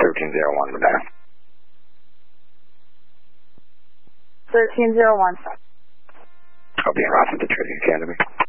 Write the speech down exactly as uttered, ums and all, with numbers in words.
thirteen zero one, Madonna. thirteen zero one. I'll be in Ross at the Trinity Academy.